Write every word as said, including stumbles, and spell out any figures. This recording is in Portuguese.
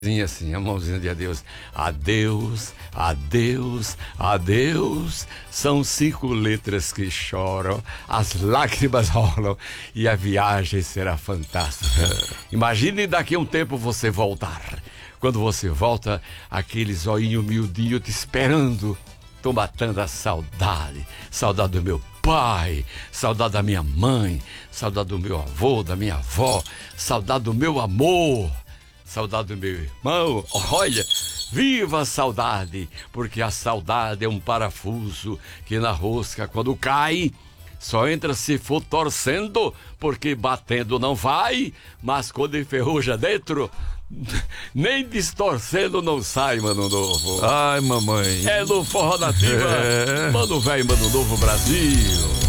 Assim, a mãozinha de adeus. Adeus, adeus, adeus. São cinco letras que choram, as lágrimas rolam e a viagem será fantástica. Imagine daqui a um tempo você voltar. Quando você volta, aquele zoinho miudinho te esperando. Tô matando a saudade. Saudade do meu pai, saudade da minha mãe, saudade do meu avô, da minha avó, saudade do meu amor. Saudade do meu irmão, olha, viva a saudade, porque a saudade é um parafuso que na rosca quando cai, só entra se for torcendo, porque batendo não vai, mas quando enferruja dentro, nem distorcendo não sai, Mano Novo. Ai, mamãe. É no Forró Nativa, é. Mano Velho, Mano Novo Brasil.